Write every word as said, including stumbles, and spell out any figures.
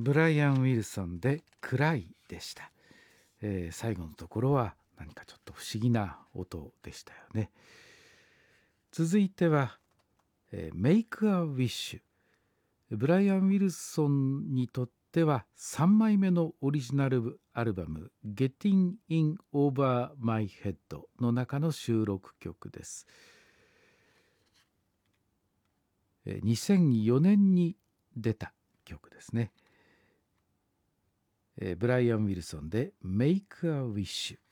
ブライアン・ウィルソンで暗いでした、えー、最後のところは何かちょっと不思議な音でしたよね。続いては、えー、Make a Wish。ブライアン・ウィルソンにとってはさんまいめのオリジナルアルバム Getting in Over My Head の中の収録曲です。にせんよねんに出た曲ですね。ブライアン・ウィルソンで Make a Wish。